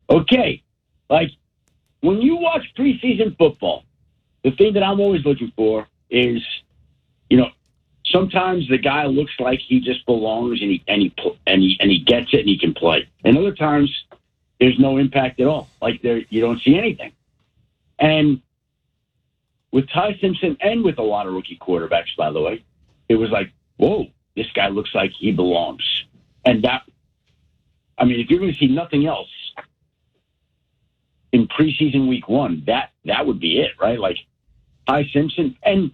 Okay, like when you watch preseason football, the thing that I'm always looking for is, sometimes the guy looks like he just belongs and he gets it and he can play. And other times there's no impact at all. Like you don't see anything. And with Ty Simpson and with a lot of rookie quarterbacks, by the way, it was like, whoa, this guy looks like he belongs. And if you're going to see nothing else in preseason week 1, that would be it, right? Like Ty Simpson and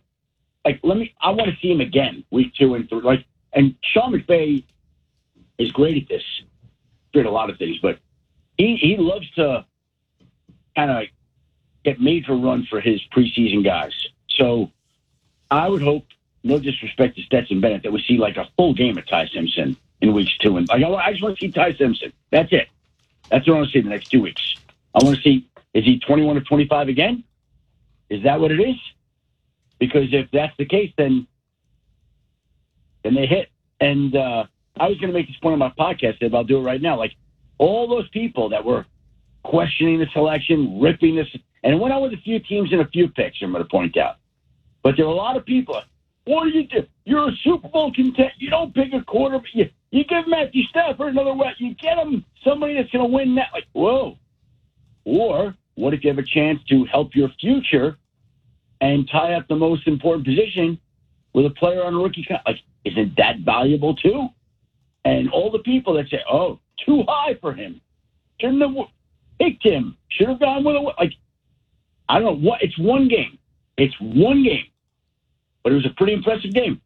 I want to see him again week 2 and 3. And Sean McVay is great at this, great at a lot of things, but he loves to kind of get major run for his preseason guys. So I would hope, no disrespect to Stetson Bennett, that we see like a full game of Ty Simpson in weeks 2 and I just want to see Ty Simpson. That's it. That's what I want to see in the next 2 weeks. I want to see, is he 21 or 25 again? Is that what it is? Because if that's the case, then they hit. And I was going to make this point on my podcast, but I'll do it right now. Like all those people that were questioning the selection, ripping this, and it went on with a few teams and a few picks, I'm going to point out. But there are a lot of people. What do you do? You're a Super Bowl contender. You don't pick a quarterback. You give Matthew Stafford another way. You get him somebody that's going to win that. Like, whoa. Or what if you have a chance to help your future and tie up the most important position with a player on a rookie contract? Like, isn't that valuable too? And all the people that say, oh, too high for him. Shouldn't have picked him. Should have gone with I don't know what. It's one game. But it was a pretty impressive game.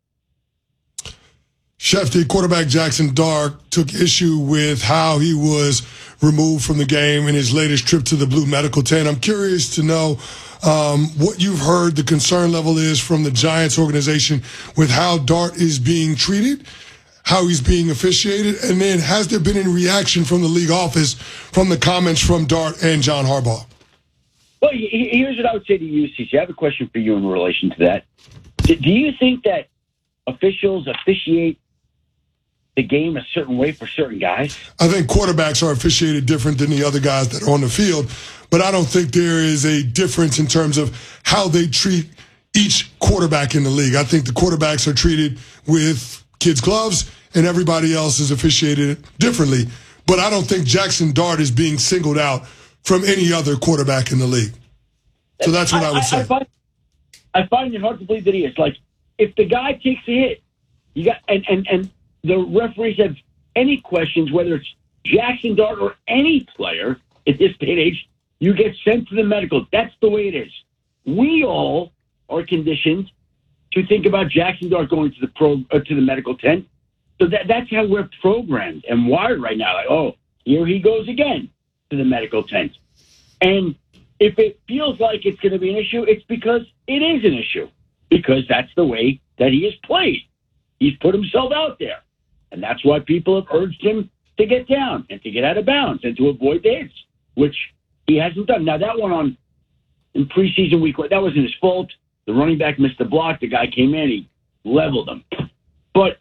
Shefty, quarterback Jackson Dart took issue with how he was removed from the game in his latest trip to the Blue Medical Tent. I'm curious to know what you've heard the concern level is from the Giants organization with how Dart is being treated, how he's being officiated, and then has there been any reaction from the league office from the comments from Dart and John Harbaugh? Well, here's what I would say to you, CC. I have a question for you in relation to that. Do you think that officials officiate the game a certain way for certain guys? I think quarterbacks are officiated different than the other guys that are on the field, but I don't think there is a difference in terms of how they treat each quarterback in the league. I think the quarterbacks are treated with kids' gloves and everybody else is officiated differently. But I don't think Jackson Dart is being singled out from any other quarterback in the league. So that's what I would say. I find it hard to believe that he is. Like, if the guy takes a hit, you got and the referees have any questions, whether it's Jackson Dart or any player at this day and age, you get sent to the medical. That's the way it is. We all are conditioned to think about Jackson Dart going to the medical tent. So that's how we're programmed and wired right now. Like, oh, here he goes again to the medical tent. And if it feels like it's going to be an issue, it's because it is an issue. Because that's the way that he has played. He's put himself out there. And that's why people have urged him to get down and to get out of bounds and to avoid the hits, which he hasn't done. Now, that went on in preseason week. That wasn't his fault. The running back missed the block. The guy came in. He leveled him. But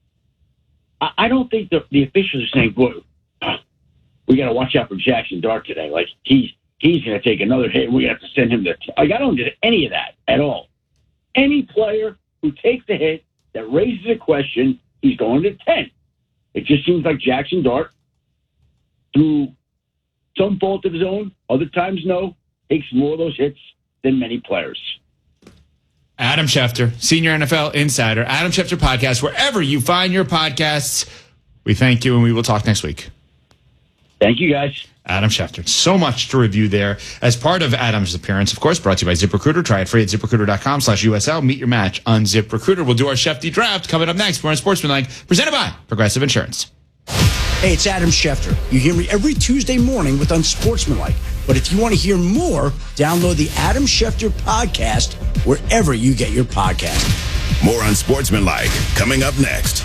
I don't think the officials are saying, boy, we got to watch out for Jackson Dart today. Like, he's going to take another hit. We have to send him to I don't get any of that at all. Any player who takes a hit that raises a question, he's going to 10. It just seems like Jackson Dart, through some fault of his own, other times no, takes more of those hits than many players. Adam Schefter, senior NFL insider, Adam Schefter Podcast, wherever you find your podcasts. We thank you, and we will talk next week. Thank you, guys. Adam Schefter. So much to review there. As part of Adam's appearance, of course, brought to you by ZipRecruiter. Try it free at ZipRecruiter.com/USL. Meet your match on ZipRecruiter. We'll do our Shefty draft coming up next. We're on Sportsmanlike, presented by Progressive Insurance. Hey, it's Adam Schefter. You hear me every Tuesday morning with Unsportsmanlike. But if you want to hear more, download the Adam Schefter Podcast wherever you get your podcast. More Unsportsmanlike coming up next.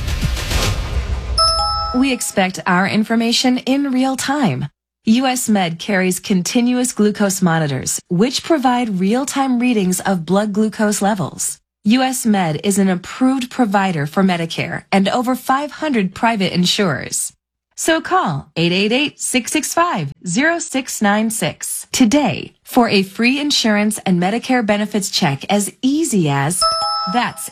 We expect our information in real time. US Med carries continuous glucose monitors, which provide real-time readings of blood glucose levels. US Med is an approved provider for Medicare and over 500 private insurers. So call 888-665-0696 today for a free insurance and Medicare benefits check as easy as that's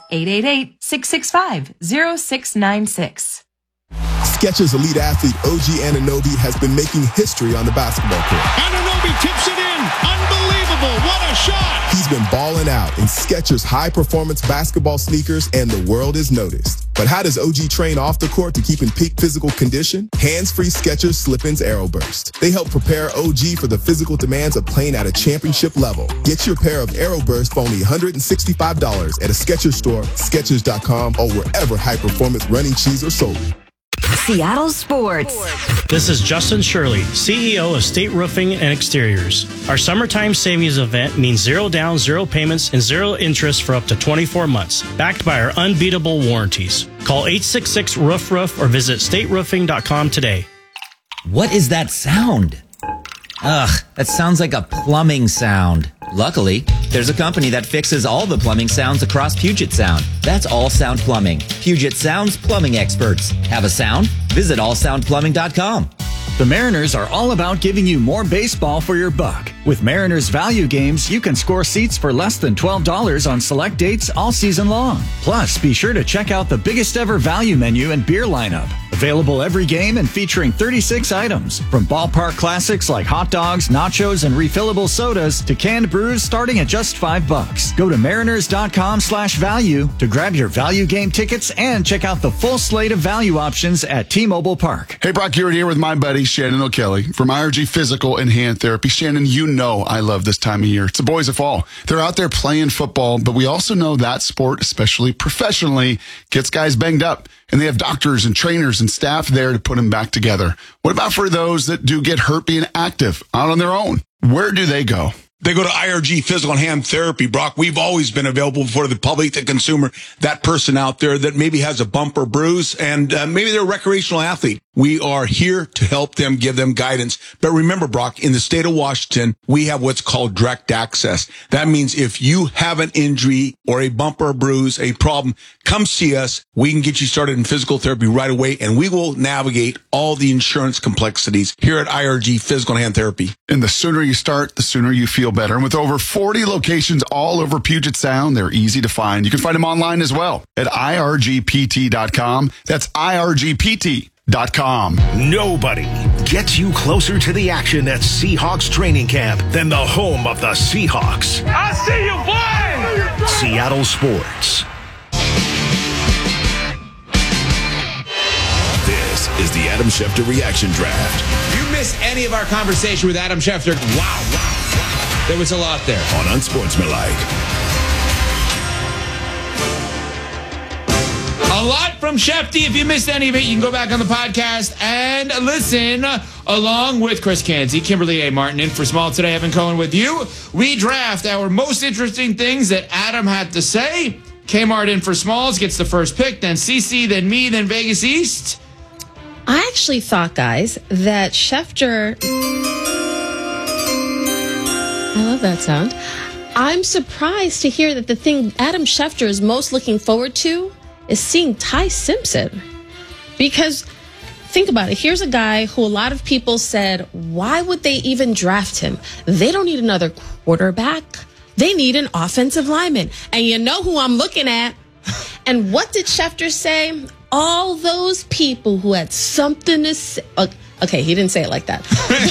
888-665-0696. Skechers elite athlete OG Anunoby has been making history on the basketball court. Anunoby tips it in. Unbelievable. What a shot. He's been balling out in Skechers high-performance basketball sneakers, and the world is noticed. But how does OG train off the court to keep in peak physical condition? Hands-free Skechers Slip-ins Aeroburst. They help prepare OG for the physical demands of playing at a championship level. Get your pair of Aeroburst for only $165 at a Skechers store, Skechers.com, or wherever high-performance running shoes are sold. Seattle Sports. This is Justin Shirley, CEO of State Roofing and Exteriors. Our summertime savings event means 0 down, 0 payments, and 0 interest for up to 24 months, backed by our unbeatable warranties. Call 866-ROOF-ROOF or visit stateroofing.com today. What is that sound? Ugh, that sounds like a plumbing sound. Luckily, there's a company that fixes all the plumbing sounds across Puget Sound. That's All Sound Plumbing. Puget Sound's plumbing experts. Have a sound? Visit allsoundplumbing.com. The Mariners are all about giving you more baseball for your buck. With Mariners Value Games, you can score seats for less than $12 on select dates all season long. Plus, be sure to check out the biggest ever value menu and beer lineup. Available every game and featuring 36 items. From ballpark classics like hot dogs, nachos, and refillable sodas to canned brews starting at just $5. Go to mariners.com/value to grab your value game tickets and check out the full slate of value options at T-Mobile Park. Hey, Brock Hewitt here with my buddy Shannon O'Kelly from IRG Physical and Hand Therapy. Shannon, you know I love this time of year. It's the boys of fall. They're out there playing football, but we also know that sport, especially professionally, gets guys banged up. And they have doctors and trainers and staff there to put them back together. What about for those that do get hurt being active out on their own? Where do they go? They go to IRG Physical and Hand Therapy, Brock. We've always been available for the public, the consumer, that person out there that maybe has a bump or bruise, and maybe they're a recreational athlete. We are here to help them, give them guidance. But remember, Brock, in the state of Washington, we have what's called direct access. That means if you have an injury or a bump or a bruise, a problem, come see us. We can get you started in physical therapy right away, and we will navigate all the insurance complexities here at IRG Physical and Hand Therapy. And the sooner you start, the sooner you feel better. And with over 40 locations all over Puget Sound, they're easy to find. You can find them online as well at irgpt.com. That's irgpt.com. Nobody gets you closer to the action at Seahawks training camp than the home of the Seahawks. I see you, boy! Seattle Sports. This is the Adam Schefter Reaction Draft. If you missed any of our conversation with Adam Schefter, wow. There was a lot there. On Unsportsmanlike. A lot from Shefty. If you missed any of it, you can go back on the podcast and listen along with Chris Kanzi, Kimberly A. Martin in for Small today. Evan Cohen with you. We draft our most interesting things that Adam had to say. Kmart in for Smalls gets the first pick, then CC, then me, then Vegas East. I actually thought, guys, that Schefter... I love that sound. I'm surprised to hear that the thing Adam Schefter is most looking forward to is seeing Ty Simpson. Because think about it. Here's a guy who a lot of people said, why would they even draft him? They don't need another quarterback. They need an offensive lineman. And you know who I'm looking at. And what did Schefter say? All those people who had something to say. Okay, he didn't say it like that.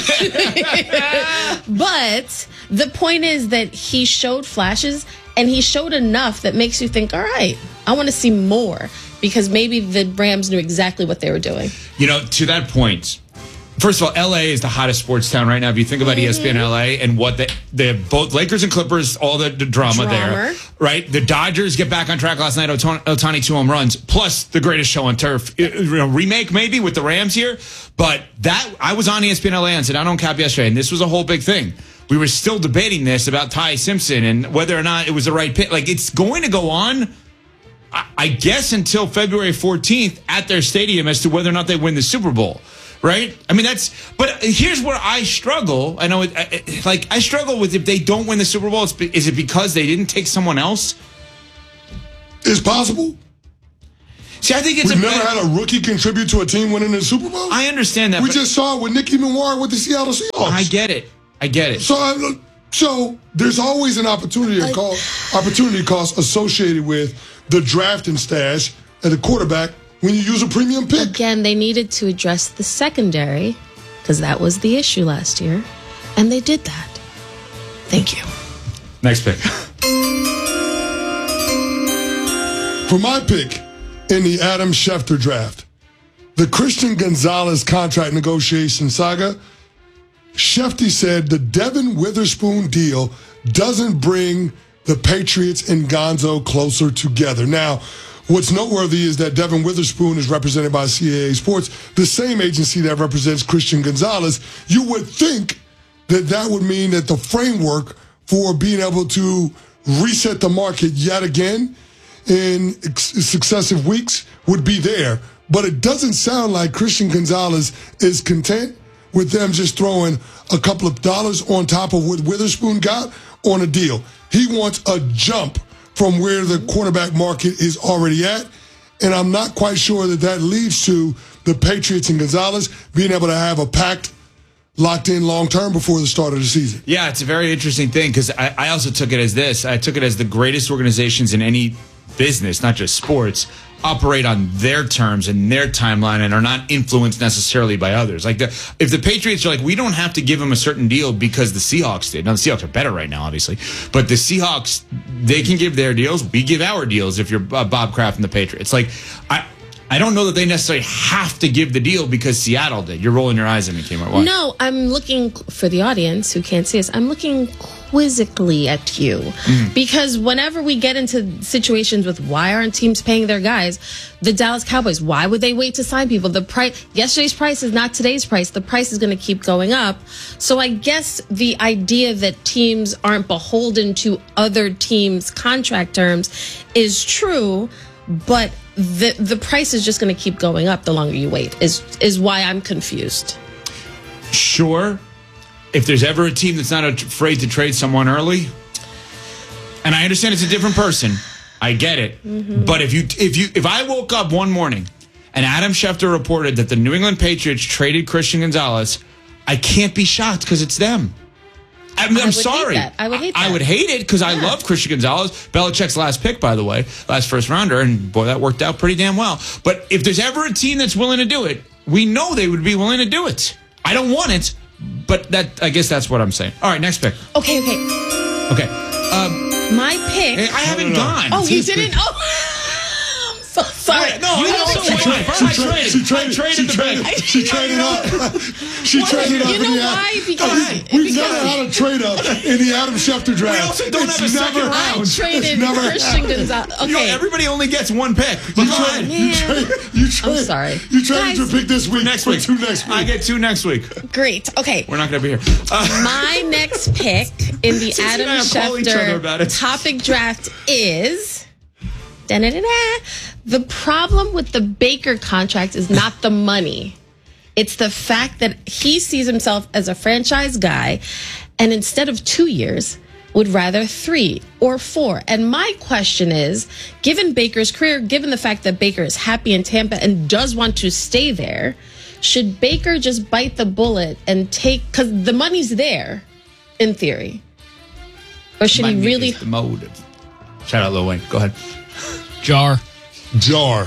But the point is that he showed flashes, and he showed enough that makes you think, all right, I want to see more, because maybe the Rams knew exactly what they were doing. You know, to that point, first of all, LA is the hottest sports town right now. If you think about ESPN LA and what they both Lakers and Clippers, all the drama there, right? The Dodgers get back on track last night. Ohtani 2 home runs, plus the greatest show on turf. Remake maybe with the Rams here, but that I was on ESPN LA and said I don't cap yesterday, and this was a whole big thing. We were still debating this about Ty Simpson and whether or not it was the right pick. Like, it's going to go on, I guess, until February 14th at their stadium as to whether or not they win the Super Bowl. Right? I mean, but here's where I struggle. I know, I struggle with if they don't win the Super Bowl, is it because they didn't take someone else? It's possible. See, I think it's We've never had a rookie contribute to a team winning the Super Bowl. I understand that. We just saw it with Nicky Manwara with the Seattle Seahawks. I get it. So there's always an opportunity cost associated with the drafting stash at the quarterback when you use a premium pick. Again, they needed to address the secondary because that was the issue last year, and they did that. Thank you. Next pick. For my pick in the Adam Schefter draft, the Christian Gonzalez contract negotiation saga, Shefty said the Devin Witherspoon deal doesn't bring the Patriots and Gonzo closer together. Now, what's noteworthy is that Devin Witherspoon is represented by CAA Sports, the same agency that represents Christian Gonzalez. You would think that would mean that the framework for being able to reset the market yet again in successive weeks would be there. But it doesn't sound like Christian Gonzalez is content with them just throwing a couple of dollars on top of what Witherspoon got on a deal. He wants a jump from where the cornerback market is already at. And I'm not quite sure that leads to the Patriots and Gonzalez being able to have a pact locked in long term before the start of the season. Yeah, it's a very interesting thing because I also took it as this. I took it as the greatest organizations in any business, not just sports, operate on their terms and their timeline and are not influenced necessarily by others. Like if the Patriots are like, we don't have to give them a certain deal because the Seahawks did. Now, the Seahawks are better right now, obviously. But the Seahawks, they can give their deals. We give our deals if you're Bob Kraft and the Patriots. Like, I don't know that they necessarily have to give the deal because Seattle did. You're rolling your eyes at me, Kmart. Why? No, I'm looking, for the audience who can't see us, I'm looking quizzically at you. Because whenever we get into situations with why aren't teams paying their guys, the Dallas Cowboys, why would they wait to sign people? The price, yesterday's price is not today's price. The price is going to keep going up. So I guess the idea that teams aren't beholden to other teams' contract terms is true, but the price is just going to keep going up the longer you wait, is why I'm confused. Sure. If there's ever a team that's not afraid to trade someone early, and I understand it's a different person, I get it. Mm-hmm. But if I woke up one morning and Adam Schefter reported that the New England Patriots traded Christian Gonzalez, I can't be shocked because it's them. I'm sorry. I would hate that. I would hate it because I love Christian Gonzalez. Belichick's last pick, by the way, last first rounder, and boy, that worked out pretty damn well. But if there's ever a team that's willing to do it, we know they would be willing to do it. I don't want it, but I guess that's what I'm saying. All right, next pick. Okay. My pick. I haven't gone. Oh, you didn't? Oh. So sorry. No, She traded the pick. She traded up. She traded up. You know why? Because we've never had a trade up in the Adam Schefter draft. We also don't have a second round. I traded Christian Gonzalez. Okay. You know, everybody only gets one pick. I'm sorry. You traded your pick this week. Next week. Two next week. I get two next week. Great. Okay. We're not going to be here. My next pick in the Adam Schefter topic draft is... The problem with the Baker contract is not the money. It's the fact that he sees himself as a franchise guy, and instead of 2 years, would rather 3 or 4. And my question is, given Baker's career, given the fact that Baker is happy in Tampa and does want to stay there, should Baker just bite the bullet and take, because the money's there, in theory? Or should he really... Is the motive. Shout out Lil Wayne. Go ahead. Jar. Jar.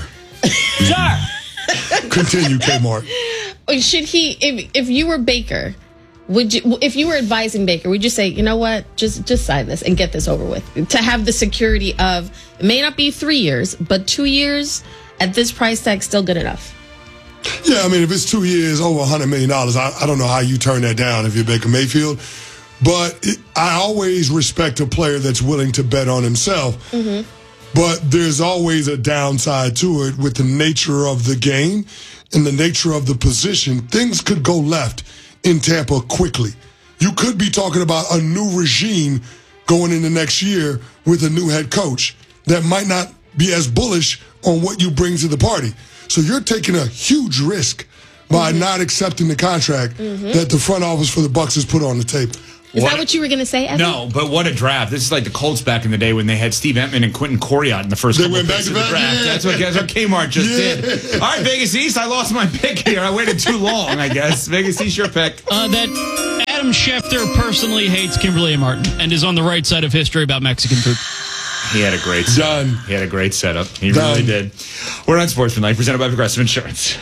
Continue, Kmart. Should he, if you were Baker, would you, if you were advising Baker, would you say, you know what, just sign this and get this over with? To have the security of, it may not be 3 years, but 2 years at this price tag, still good enough? Yeah, I mean, if it's 2 years, over $100 million, I don't know how you turn that down if you're Baker Mayfield. But I always respect a player that's willing to bet on himself. Mm-hmm. But there's always a downside to it with the nature of the game and the nature of the position. Things could go left in Tampa quickly. You could be talking about a new regime going into next year with a new head coach that might not be as bullish on what you bring to the party. So you're taking a huge risk by not accepting the contract that the front office for the Bucs has put on the table. Is that what you were going to say, Evan? No, but what a draft. This is like the Colts back in the day when they had Steve Entman and Quentin Coriat in the first couple of picks of the draft. Yeah. That's what Kmart just did. All right, Vegas East, I lost my pick here. I waited too long, I guess. Vegas East, your pick. That Adam Schefter personally hates Kimberly Martin and is on the right side of history about Mexican food. He had a great setup. He had a great setup. He really did. We're on Sportsmanlike, presented by Progressive Insurance.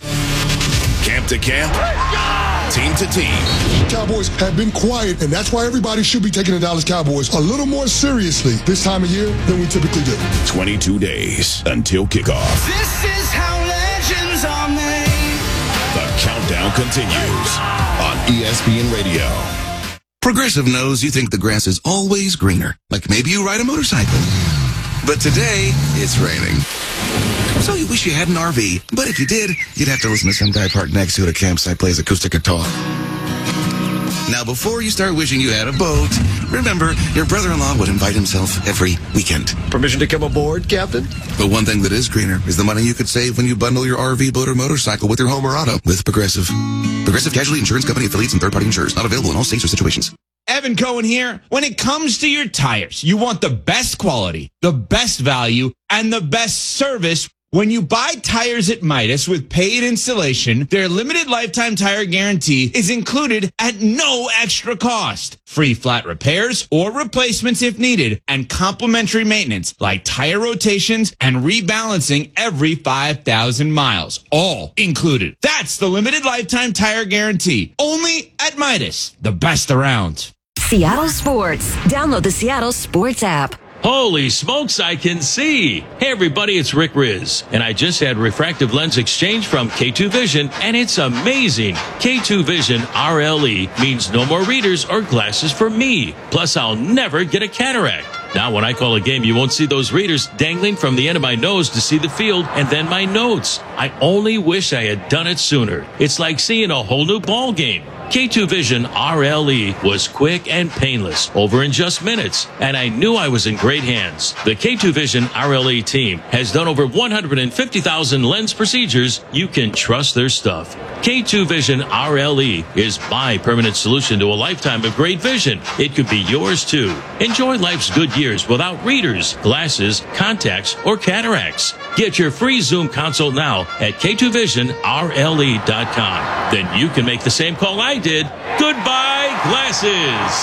Camp to camp, team to team. Cowboys have been quiet, and that's why everybody should be taking the Dallas Cowboys a little more seriously this time of year than we typically do. 22 days until kickoff. This is how legends are made. The countdown continues on ESPN Radio. Progressive knows you think the grass is always greener, like maybe you ride a motorcycle. But today, it's raining. So you wish you had an RV, but if you did, you'd have to listen to some guy parked next to you at a campsite plays acoustic guitar. Now, before you start wishing you had a boat, remember, your brother-in-law would invite himself every weekend. Permission to come aboard, Captain? But one thing that is greener is the money you could save when you bundle your RV, boat, or motorcycle with your home or auto with Progressive. Progressive Casualty Insurance Company affiliates and third-party insurers. Not available in all states or situations. Evan Cohen here. When it comes to your tires, you want the best quality, the best value, and the best service. When you buy tires at Midas with paid installation, their limited lifetime tire guarantee is included at no extra cost. Free flat repairs or replacements if needed, and complimentary maintenance like tire rotations and rebalancing every 5,000 miles. All included. That's the limited lifetime tire guarantee. Only at Midas, the best around. Seattle Sports. Download the Seattle Sports app. Holy smokes, I can see. Hey everybody, it's Rick Riz, and I just had refractive lens exchange from K2 Vision, and it's amazing. K2 Vision RLE means no more readers or glasses for me. Plus, I'll never get a cataract. Now, when I call a game, you won't see those readers dangling from the end of my nose to see the field and then my notes. I only wish I had done it sooner. It's like seeing a whole new ball game. K2 Vision RLE was quick and painless, over in just minutes, and I knew I was in great hands. The K2 Vision RLE team has done over 150,000 lens procedures. You can trust their stuff. K2 Vision RLE is my permanent solution to a lifetime of great vision. It could be yours too. Enjoy life's good years without readers, glasses, contacts, or cataracts. Get your free Zoom consult now at K2VisionRLE.com. Then you can make the same call I did. Goodbye, glasses.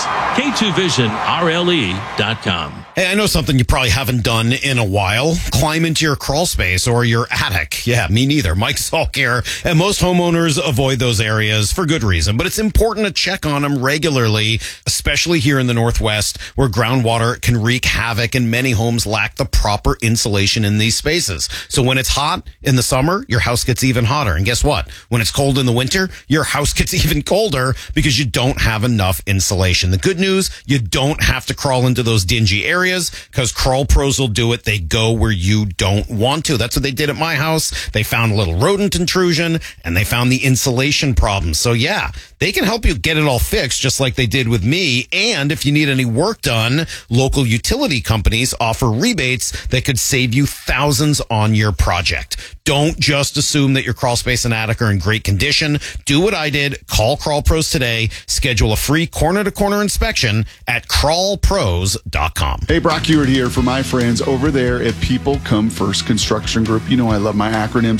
K2VisionRLE.com. Hey, I know something you probably haven't done in a while. Climb into your crawl space or your attic. Yeah, me neither. Mike Salk here. And most homeowners avoid those areas for good reason. But it's important to check on them regularly, especially here in the Northwest, where groundwater can wreak havoc and many homes lack the proper insulation in these spaces. So when it's hot in the summer, your house gets even hotter. And guess what? When it's cold in the winter, your house gets even colder because you don't have enough insulation. The good news, you don't have to crawl into those dingy areas because Crawl Pros will do it. They go where you don't want to. That's what they did at my house. They found a little rodent intrusion and they found the insulation problem. So yeah, they can help you get it all fixed just like they did with me. And if you need any work done, local utility companies offer rebates that could save you thousands on your project. Don't just assume that your crawl space and attic are in great condition. Do what I did. Call Crawl Pros today. Schedule a free corner-to-corner inspection at crawlpros.com. Hey, Brock Hewitt here for my friends over there at People Come First Construction Group. You know I love my acronyms,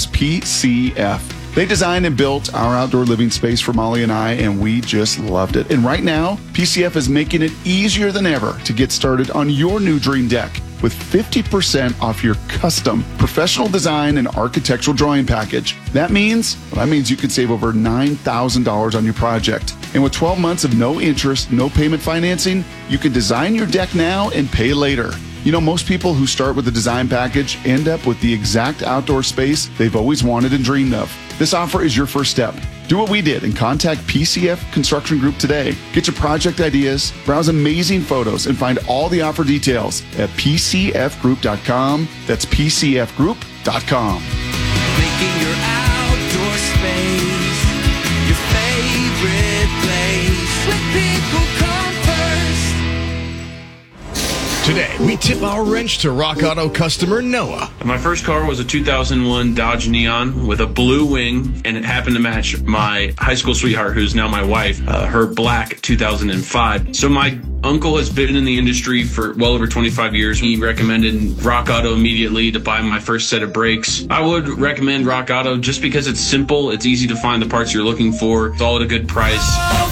PCF. They designed and built our outdoor living space for Molly and I, and we just loved it. And right now, PCF is making it easier than ever to get started on your new dream deck with 50% off your custom professional design and architectural drawing package. That means you can save over $9,000 on your project. And with 12 months of no interest, no payment financing, you can design your deck now and pay later. You know, most people who start with a design package end up with the exact outdoor space they've always wanted and dreamed of. This offer is your first step. Do what we did and contact PCF Construction Group today. Get your project ideas, browse amazing photos, and find all the offer details at PCFgroup.com. That's PCFgroup.com. Making your outdoor space your favorite place. With People Come First. Today, we tip our wrench to Rock Auto customer Noah. My first car was a 2001 Dodge Neon with a blue wing, and it happened to match my high school sweetheart, who's now my wife, her black 2005. So my uncle has been in the industry for well over 25 years. He recommended Rock Auto immediately to buy my first set of brakes. I would recommend Rock Auto just because it's simple, it's easy to find the parts you're looking for, it's all at a good price.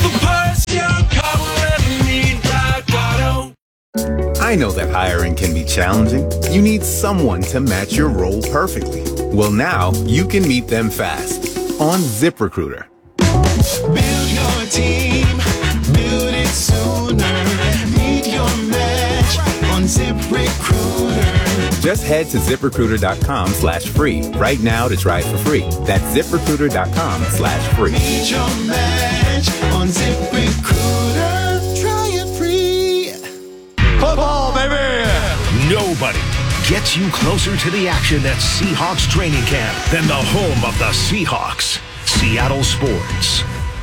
I know that hiring can be challenging. You need someone to match your role perfectly. Well, now you can meet them fast on ZipRecruiter. Build your team, build it sooner. Meet your match on ZipRecruiter. Just head to ZipRecruiter.com/free right now to try it for free. That's ZipRecruiter.com/free. Meet your match on ZipRecruiter. Try it free. Football, baby! Nobody gets you closer to the action at Seahawks training camp than the home of the Seahawks, Seattle Sports.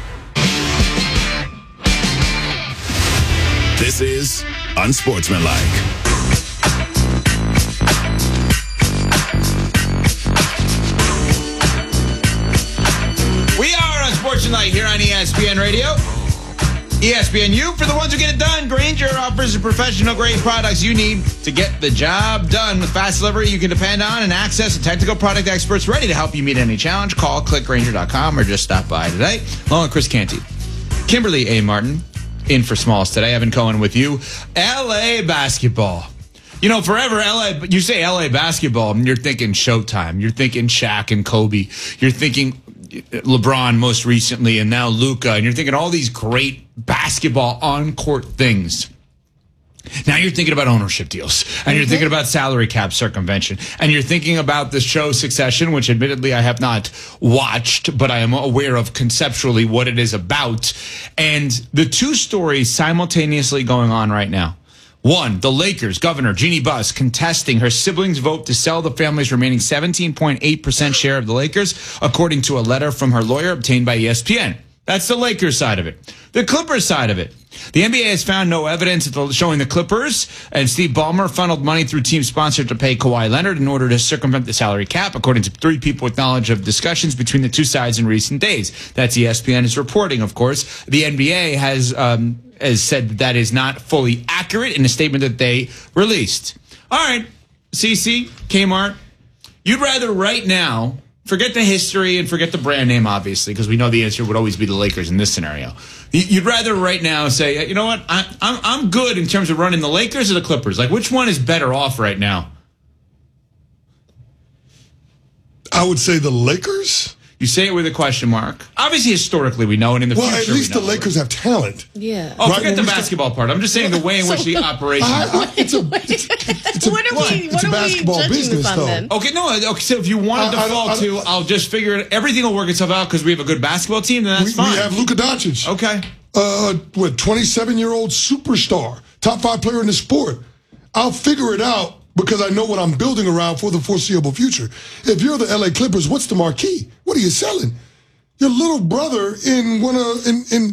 This is Unsportsmanlike. We are Unsportsmanlike here on ESPN Radio. ESPNU, for the ones who get it done. Grainger offers the professional-grade products you need to get the job done. With fast delivery you can depend on and access to technical product experts ready to help you meet any challenge. Call, click Grainger.com, or just stop by today. Along with Chris Canty. Kimberly A. Martin, in for Smalls today. Evan Cohen with you. L.A. basketball. You know, forever, you say L.A. basketball, and you're thinking Showtime. You're thinking Shaq and Kobe. You're thinking LeBron most recently, and now Luka, and you're thinking all these great basketball on-court things. Now you're thinking about ownership deals, and you're thinking about salary cap circumvention, and you're thinking about the show Succession, which admittedly I have not watched, but I am aware of conceptually what it is about, and the two stories simultaneously going on right now. One, the Lakers governor, Jeannie Buss, contesting her siblings' vote to sell the family's remaining 17.8% share of the Lakers, according to a letter from her lawyer obtained by ESPN. That's the Lakers side of it. The Clippers side of it. The NBA has found no evidence showing the Clippers and Steve Ballmer funneled money through team sponsor to pay Kawhi Leonard in order to circumvent the salary cap, according to three people with knowledge of discussions between the two sides in recent days. That's ESPN is reporting, of course. The NBA has said that is not fully accurate in a statement that they released. All right, CC, Kmart, you'd rather right now, forget the history and forget the brand name, obviously, because we know the answer would always be the Lakers in this scenario. You'd rather right now say, you know what, I'm good in terms of running the Lakers or the Clippers. Like, which one is better off right now? I would say the Lakers. You say it with a question mark. Obviously, historically, we know, and in the future, at least the Lakers have talent. Yeah. Oh, forget the basketball part. I'm just saying the way in which the operation. It's a basketball business, though. Then? Okay, no. Okay, so if you want to default to, I'll just figure it. Everything will work itself out because we have a good basketball team. Then that's fine. We have Luka Doncic. Okay. 27-year-old superstar, top 5 player in the sport. I'll figure it out because I know what I'm building around for the foreseeable future. If you're the LA Clippers, what's the marquee? What are you selling? Your little brother in one of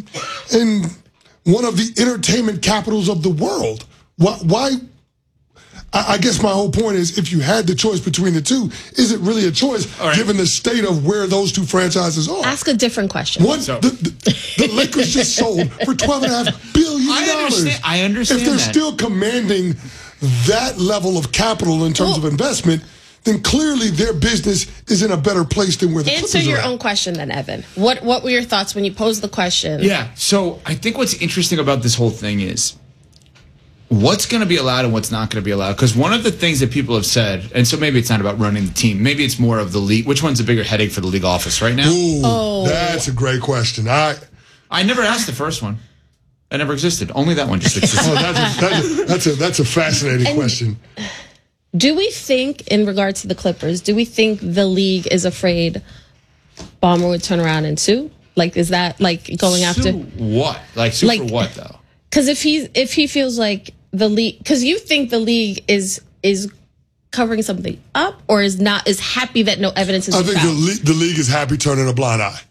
the entertainment capitals of the world. Why? I guess my whole point is, if you had the choice between the two, is it really a choice given the state of where those two franchises are? Ask a different question. The Lakers just sold for $12.5 billion. I understand if they're that. still commanding that level of capital in terms of investment, then clearly their business is in a better place than where the Clippers are. Answer your own question then, Evan. What were your thoughts when you posed the question? Yeah, so I think what's interesting about this whole thing is what's going to be allowed and what's not going to be allowed. Because one of the things that people have said, and so maybe it's not about running the team, maybe it's more of the league. Which one's a bigger headache for the league office right now? Ooh, that's a great question. I never asked the first one. That never existed. Only that one just existed. That's a fascinating question. Do we think, in regards to the Clippers, do we think the league is afraid Ballmer would turn around and sue? Like, is that like going after what? Like sue for what though? Because if he feels like the league, because you think the league is covering something up, or is happy that no evidence is found? I think the league is happy turning a blind eye.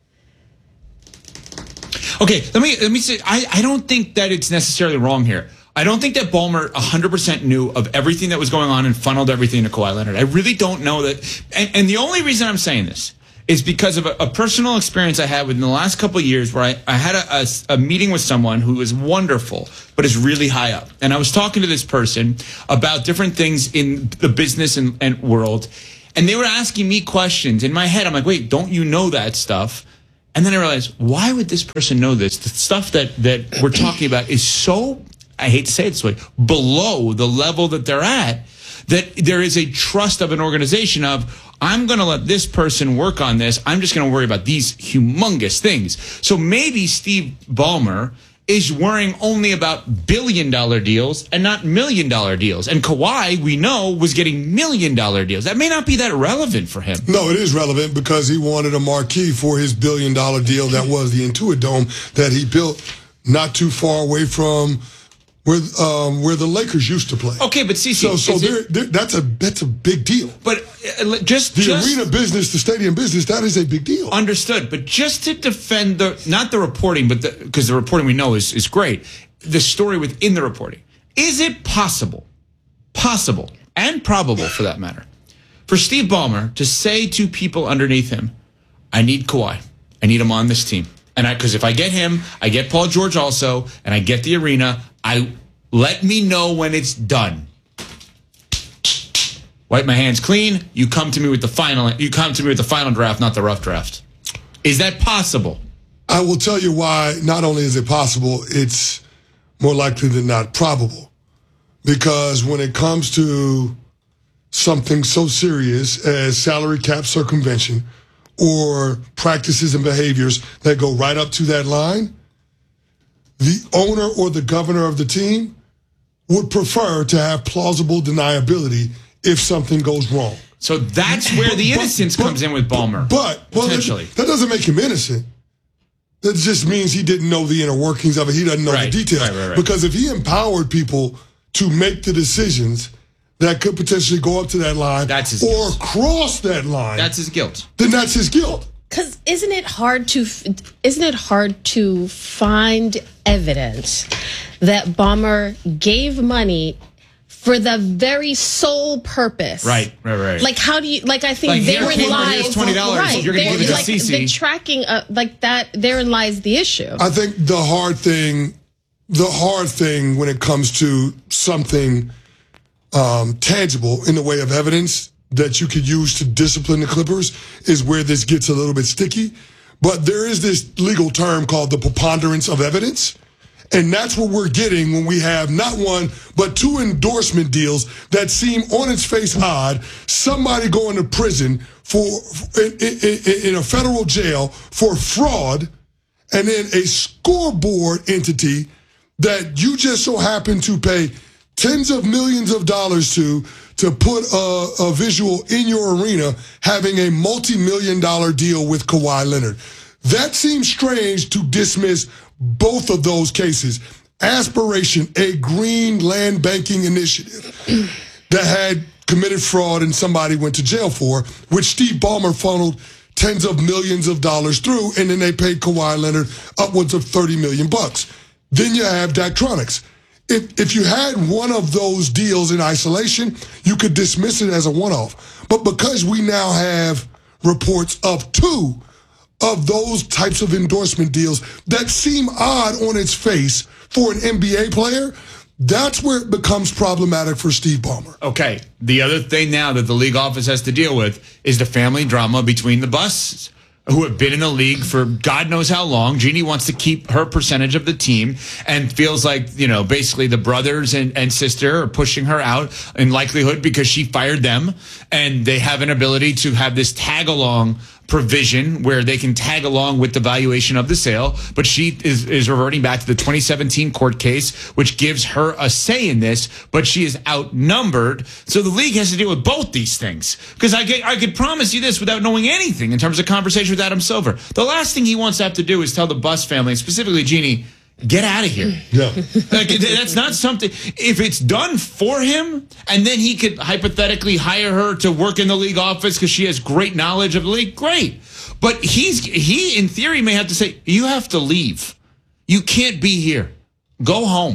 Okay, let me say, I don't think that it's necessarily wrong here. I don't think that Ballmer 100% knew of everything that was going on and funneled everything to Kawhi Leonard. I really don't know that. And the only reason I'm saying this is because of a personal experience I had within the last couple of years where I had a meeting with someone who is wonderful, but is really high up. And I was talking to this person about different things in the business and world. And they were asking me questions. In my head, I'm like, wait, don't you know that stuff? And then I realized, why would this person know this? The stuff that we're talking about is so, I hate to say it this way, below the level that they're at, that there is a trust of an organization of, I'm going to let this person work on this. I'm just going to worry about these humongous things. So maybe Steve Ballmer is worrying only about billion-dollar deals and not million-dollar deals. And Kawhi, we know, was getting million-dollar deals. That may not be that relevant for him. No, it is relevant because he wanted a marquee for his billion-dollar deal that was the Intuit Dome that he built not too far away from where the Lakers used to play. Okay, but CC, that's a big deal. But just arena business, the stadium business, that is a big deal. Understood. But just to defend not the reporting, but because the reporting we know is great, the story within the reporting. Is it possible, and probable for that matter, for Steve Ballmer to say to people underneath him, I need Kawhi. I need him on this team. And because if I get him, I get Paul George also, and I get the arena, let me know when it's done. Wipe my hands clean. You come to me with the final. You come to me with the final draft, not the rough draft. Is that possible? I will tell you why. Not only is it possible, it's more likely than not probable. Because when it comes to something so serious as salary cap circumvention or practices and behaviors that go right up to that line, the owner or the governor of the team would prefer to have plausible deniability if something goes wrong. So that's where the innocence comes in with Ballmer. Potentially. That doesn't make him innocent. That just means he didn't know the inner workings of it. He doesn't know the details. Right. Because if he empowered people to make the decisions that could potentially go up to that line or cross that line, that's his guilt. Then that's his guilt. Because isn't it hard to find evidence that Ballmer gave money for the very sole purpose? Right. Like, how do you, I think therein lies $20. Right. You're going to give it to CC. The tracking, that, therein lies the issue. I think the hard thing when it comes to something tangible in the way of evidence that you could use to discipline the Clippers is where this gets a little bit sticky. But there is this legal term called the preponderance of evidence. And that's what we're getting when we have not one, but two endorsement deals that seem on its face odd. Somebody going to prison in a federal jail for fraud, and then a scoreboard entity that you just so happen to pay tens of millions of dollars to put a visual in your arena having a multi-million-dollar deal with Kawhi Leonard. That seems strange to dismiss both of those cases. Aspiration, a green land banking initiative that had committed fraud and somebody went to jail for, which Steve Ballmer funneled tens of millions of dollars through, and then they paid Kawhi Leonard upwards of $30 million. Then you have Daktronics. If you had one of those deals in isolation, you could dismiss it as a one-off. But because we now have reports of two of those types of endorsement deals that seem odd on its face for an NBA player, that's where it becomes problematic for Steve Ballmer. Okay. The other thing now that the league office has to deal with is the family drama between the Busts, who have been in the league for God knows how long. Jeannie wants to keep her percentage of the team and feels like, basically the brothers and sister are pushing her out in likelihood because she fired them, and they have an ability to have this tag-along provision where they can tag along with the valuation of the sale, but she is reverting back to the 2017 court case, which gives her a say in this, but she is outnumbered. So the league has to deal with both these things. Because I could promise you this without knowing anything in terms of conversation with Adam Silver. The last thing he wants to have to do is tell the Bus family, and specifically Jeannie, get out of here. Yeah. That's not something. If it's done for him, and then he could hypothetically hire her to work in the league office because she has great knowledge of the league, great. But he in theory may have to say, you have to leave. You can't be here. Go home.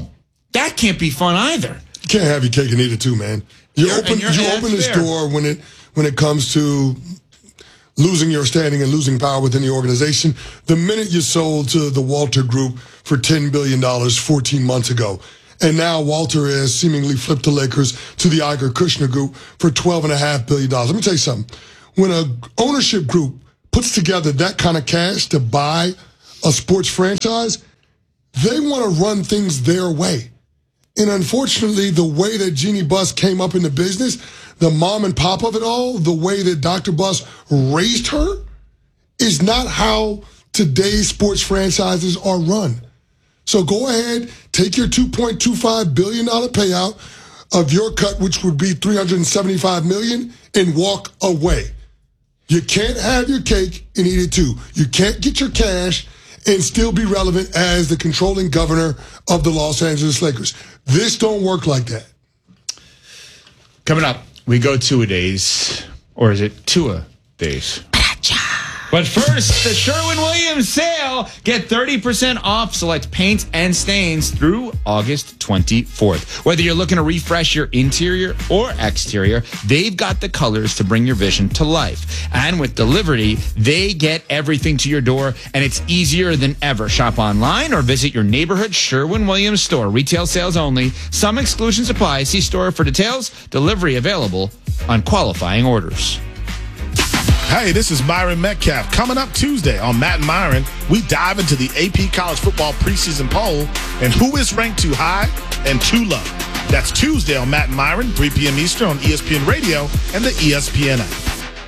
That can't be fun either. You can't have your cake and eat it too, man. You open this door when it comes to losing your standing and losing power within the organization. The minute you sold to the Walter Group for $10 billion 14 months ago, and now Walter has seemingly flipped the Lakers to the Iger Kushner Group for $12.5 billion. Let me tell you something. When an ownership group puts together that kind of cash to buy a sports franchise, they want to run things their way. And unfortunately, the way that Jeannie Buss came up in the business, the mom and pop of it all, the way that Dr. Buss raised her, is not how today's sports franchises are run. So go ahead, take your $2.25 billion payout of your cut, which would be $375 million, and walk away. You can't have your cake and eat it too. You can't get your cash and still be relevant as the controlling governor of the Los Angeles Lakers. This don't work like that. Coming up, we go two-a-days, or is it two-a-days? But first, the Sherwin-Williams sale. Get 30% off select paints and stains through August 24th. Whether you're looking to refresh your interior or exterior, they've got the colors to bring your vision to life. And with Delivery, they get everything to your door, and it's easier than ever. Shop online or visit your neighborhood Sherwin-Williams store. Retail sales only. Some exclusions apply. See store for details. Delivery available on qualifying orders. Hey, this is Myron Metcalf. Coming up Tuesday on Matt and Myron, we dive into the AP College Football preseason poll and who is ranked too high and too low. That's Tuesday on Matt and Myron, 3 p.m. Eastern on ESPN Radio and the ESPN app.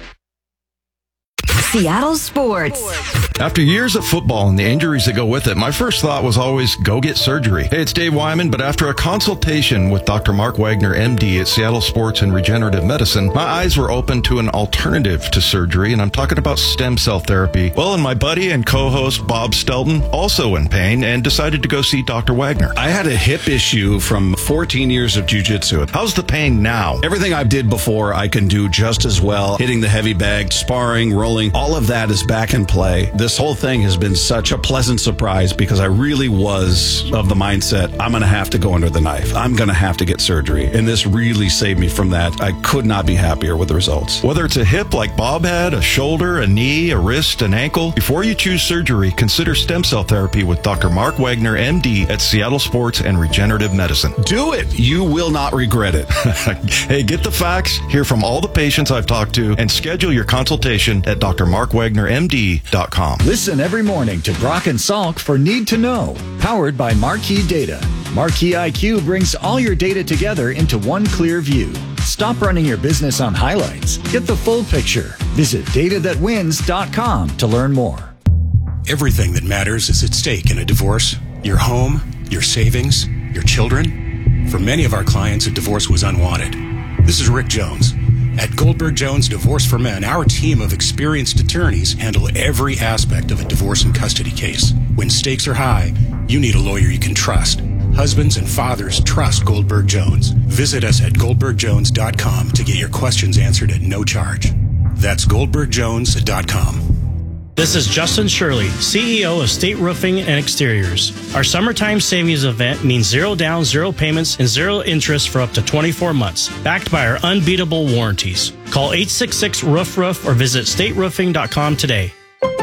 Seattle Sports. After years of football and the injuries that go with it, my first thought was always go get surgery. Hey, it's Dave Wyman, but after a consultation with Dr. Mark Wagner, MD at Seattle Sports and Regenerative Medicine, my eyes were open to an alternative to surgery, and I'm talking about stem cell therapy. Well, and my buddy and co-host Bob Stelton, also in pain, and decided to go see Dr. Wagner. I had a hip issue from 14 years of jiu-jitsu. How's the pain now? Everything I did before, I can do just as well. Hitting the heavy bag, sparring, rolling, all of that is back in play. This whole thing has been such a pleasant surprise because I really was of the mindset, I'm going to have to go under the knife. I'm going to have to get surgery. And this really saved me from that. I could not be happier with the results. Whether it's a hip like Bob had, a shoulder, a knee, a wrist, an ankle, before you choose surgery, consider stem cell therapy with Dr. Mark Wagner, MD at Seattle Sports and Regenerative Medicine. Do it. You will not regret it. Hey, get the facts, hear from all the patients I've talked to, and schedule your consultation at drmarkwagnermd.com. Listen every morning to Brock and Salk for Need to Know, powered by Marquee Data. Marquee IQ brings all your data together into one clear view. Stop running your business on highlights. Get the full picture. Visit datathatwins.com to learn more. Everything that matters is at stake in a divorce. Your home, your savings, your children. For many of our clients, a divorce was unwanted. This is Rick Jones. At Goldberg Jones Divorce for Men, our team of experienced attorneys handle every aspect of a divorce and custody case. When stakes are high, you need a lawyer you can trust. Husbands and fathers trust Goldberg Jones. Visit us at goldbergjones.com to get your questions answered at no charge. That's goldbergjones.com. This is Justin Shirley, CEO of State Roofing and Exteriors. Our summertime savings event means 0 down, 0 payments, and 0 interest for up to 24 months, backed by our unbeatable warranties. Call 866-ROOF-ROOF or visit stateroofing.com today.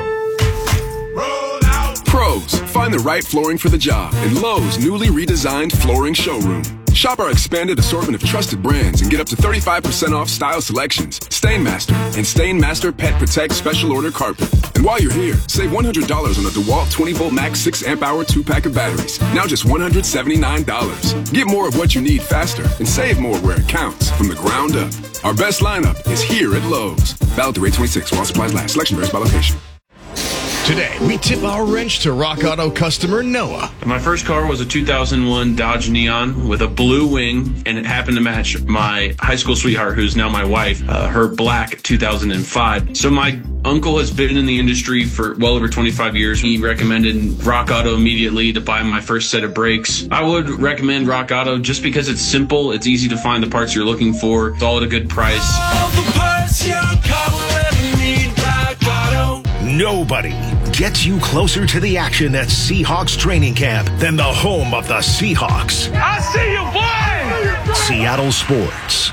Pros, find the right flooring for the job in Lowe's newly redesigned flooring showroom. Shop our expanded assortment of trusted brands and get up to 35% off style selections, Stainmaster, and Stainmaster Pet Protect Special Order Carpet. And while you're here, save $100 on a DeWalt 20-volt max 6-amp-hour 2-pack of batteries. Now just $179. Get more of what you need faster and save more where it counts from the ground up. Our best lineup is here at Lowe's. Valid through 8/26 while supplies last. Selection varies by location. Today, we tip our wrench to Rock Auto customer Noah. My first car was a 2001 Dodge Neon with a blue wing, and it happened to match my high school sweetheart, who's now my wife, her black 2005. So my uncle has been in the industry for well over 25 years. He recommended Rock Auto immediately to buy my first set of brakes. I would recommend Rock Auto just because it's simple, it's easy to find the parts you're looking for, it's all at a good price. All the parts your car will ever need, Rock Auto. Nobody gets you closer to the action at Seahawks training camp than the home of the Seahawks. I see you, boy! Seattle Sports.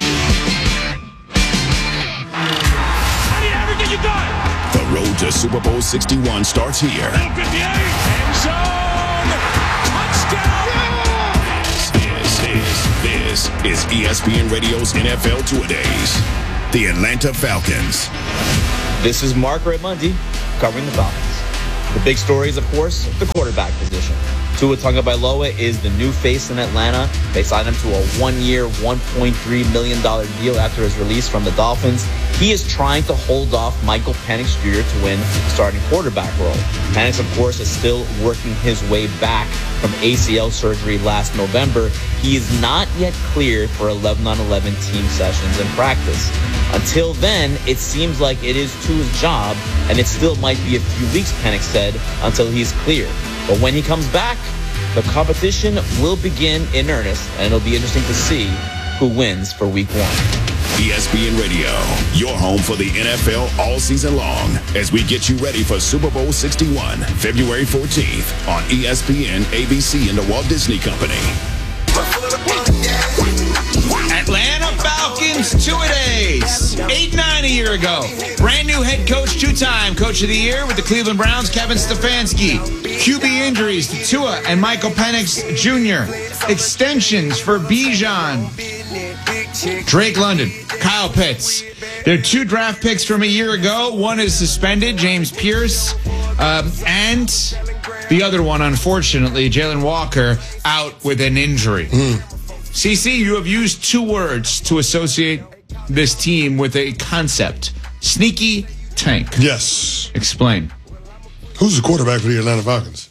I need everything you got! The road to Super Bowl 61 starts here. 58, end zone, touchdown! This is ESPN Radio's NFL Two-A-Days. The Atlanta Falcons. This is Mark Raimondi covering the Falcons. The big story is, of course, the quarterback position. Tua Tagovailoa is the new face in Atlanta. They signed him to a one-year, $1.3 million deal after his release from the Dolphins. He is trying to hold off Michael Penix Jr. to win the starting quarterback role. Penix, of course, is still working his way back from ACL surgery last November. He is not yet cleared for 11-on-11 team sessions in practice. Until then, it seems like it is Tua's job, and it still might be a few weeks, Penix said, until he's cleared. But when he comes back, the competition will begin in earnest, and it'll be interesting to see who wins for Week 1. ESPN Radio, your home for the NFL all season long, as we get you ready for Super Bowl 61, February 14th on ESPN, ABC, and the Walt Disney Company. Atlanta Falcons two-a-days. 8-9 a year ago. Brand new head coach, two-time coach of the year with the Cleveland Browns, Kevin Stefanski. QB injuries to Tua and Michael Penix Jr. Extensions for Bijan, Drake London, Kyle Pitts. There are 2 draft picks from a year ago. One is suspended, James Pierce, and the other one, unfortunately, Jalen Walker, out with an injury. CC, you have used 2 words to associate this team with a concept. Sneaky tank. Yes. Explain. Who's the quarterback for the Atlanta Falcons?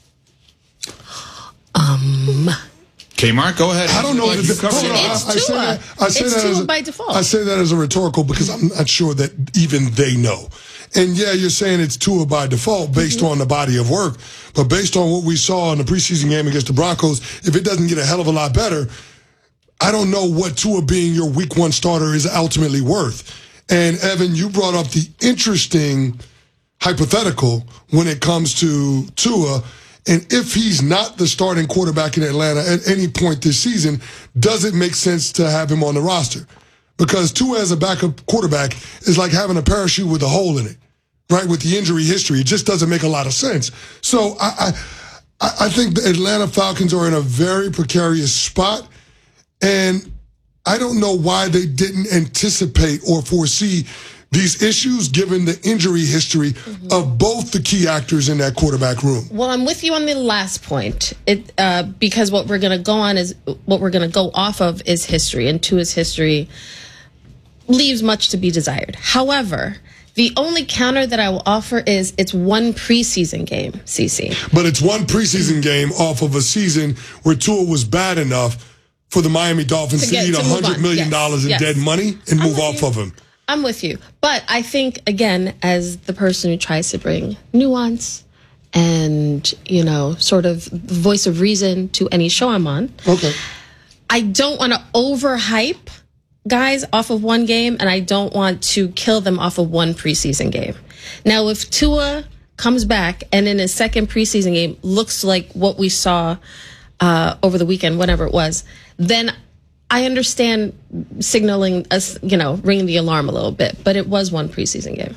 Kmart, go ahead. I don't know. It's Tua. It's Tua by default. I say that as a rhetorical because I'm not sure that even they know. And yeah, you're saying it's Tua by default based on the body of work. But based on what we saw in the preseason game against the Broncos, if it doesn't get a hell of a lot better, I don't know what Tua being your Week 1 starter is ultimately worth. And Evan, you brought up the interesting hypothetical when it comes to Tua. And if he's not the starting quarterback in Atlanta at any point this season, does it make sense to have him on the roster? Because Tua as a backup quarterback is like having a parachute with a hole in it, right? With the injury history, it just doesn't make a lot of sense. So I think the Atlanta Falcons are in a very precarious spot. And I don't know why they didn't anticipate or foresee these issues given the injury history of both the key actors in that quarterback room. Well, I'm with you on the last point. Because what we're going to go off of is history, and Tua's history leaves much to be desired. However, the only counter that I will offer is it's one preseason game, CC. But it's one preseason game off of a season where Tua was bad enough for the Miami Dolphins to eat $100 million in dead money and move off of him. I'm with you. But I think, again, as the person who tries to bring nuance and, sort of voice of reason to any show I'm on, I don't want to overhype guys off of one game, and I don't want to kill them off of one preseason game. Now, if Tua comes back and in his second preseason game looks like what we saw over the weekend, whenever it was, then I understand signaling us, ringing the alarm a little bit, but it was one preseason game.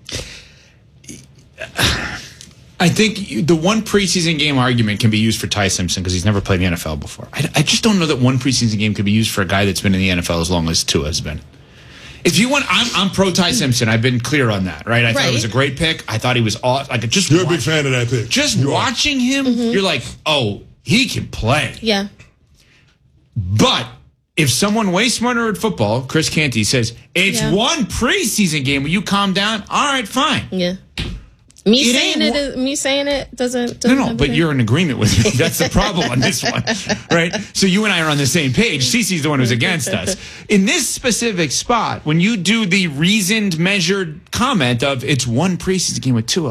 I think the one preseason game argument can be used for Ty Simpson because he's never played in the NFL before. I just don't know that one preseason game could be used for a guy that's been in the NFL as long as Tua has been. If you want, I'm pro Ty Simpson. I've been clear on that, right? I thought it was a great pick. I thought he was awesome. You're a big fan of that pick. Just watching him, you're like, oh, he can play. Yeah. But if someone way smarter at football, Chris Canty, says, it's one preseason game, will you calm down? All right, fine. Yeah. Me saying it doesn't No, but you're in agreement with me. That's the problem on this one, right? So you and I are on the same page. Cece's the one who's against us. In this specific spot, when you do the reasoned, measured comment of it's one preseason game with Tua,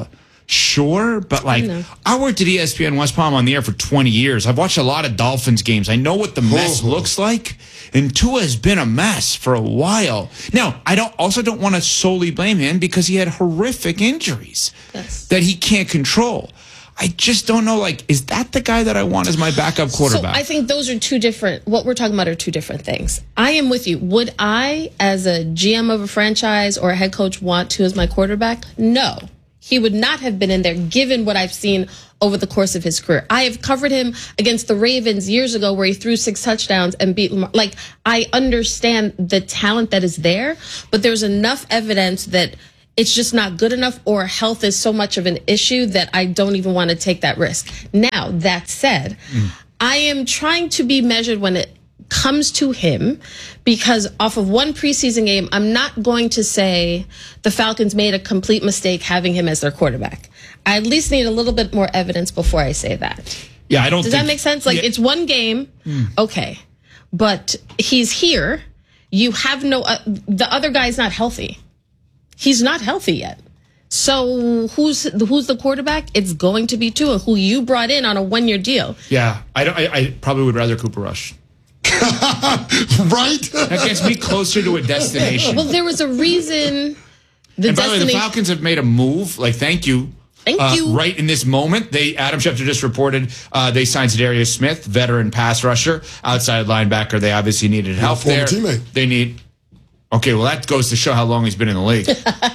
Sure, but I worked at ESPN West Palm on the air for 20 years. I've watched a lot of Dolphins games. I know what the mess looks like, and Tua has been a mess for a while. Now, I don't want to solely blame him because he had horrific injuries that he can't control. I just don't know, is that the guy that I want as my backup quarterback? So I think those are two different, what we're talking about are two different things. I am with you. Would I, as a GM of a franchise or a head coach, want Tua as my quarterback? No. He would not have been in there given what I've seen over the course of his career. I have covered him against the Ravens years ago where he threw 6 touchdowns and beat Lamar. I understand the talent that is there, but there's enough evidence that it's just not good enough, or health is so much of an issue that I don't even want to take that risk. Now, that said, I am trying to be measured when it comes to him, because off of one preseason game, I'm not going to say the Falcons made a complete mistake having him as their quarterback. I at least need a little bit more evidence before I say that. Yeah, I don't. Does that make sense? It's one game, okay, but he's here. You have no. The other guy's not healthy. He's not healthy yet. So who's the quarterback? It's going to be Tua, who you brought in on a 1-year deal. Yeah, I probably would rather Cooper Rush. Right? That gets me closer to a destination. Well, there was a reason. And by the way, the Falcons have made a move. Thank you. Thank you. Right in this moment, Adam Schefter just reported they signed Za'Darius Smith, veteran pass rusher, outside linebacker. They obviously needed help there. Teammate. They need. Okay, well that goes to show how long he's been in the league.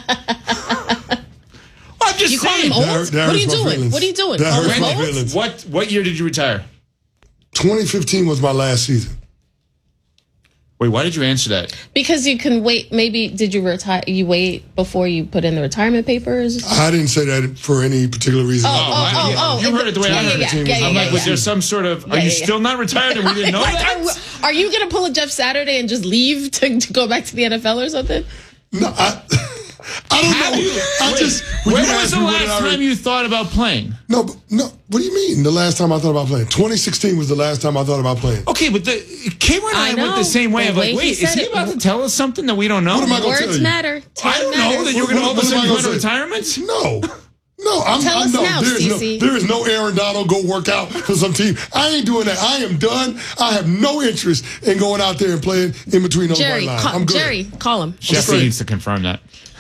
I'm just saying. Call him old? What are you doing? What are you doing? That hurts my feelings. What year did you retire? 2015 was my last season. Wait, why did you answer that? Because you can wait. Maybe did you retire? You wait before you put in the retirement papers? I didn't say that for any particular reason. You heard it the way I heard it. I'm like, was there some sort of? Are you still not retired and we didn't know that? Are you going to pull a Jeff Saturday and just leave to go back to the NFL or something? No, I don't know. When was the last time you thought about playing? No. What do you mean? The last time I thought about playing? 2016 was the last time I thought about playing. Okay, but Cameron and I went the same way. Wait, is he about to tell us something that we don't know? What am I going to tell Words you? matter. I don't know that you were going to all of a sudden go into retirement. No, Tell us now, Stacey. There is no Aaron Donald go work out for some team. I ain't doing that. I am done. I have no interest in going out there and playing in between those white lines. I'm good. Jerry, call him. Jeffrey needs to confirm that.